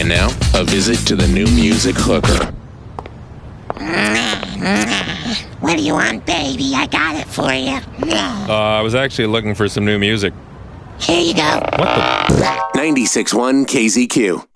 now, a visit to the new music hooker. What do you want, baby? I got it for you. I was actually looking for some new music. Here you go. What the? 96.1 KZQ.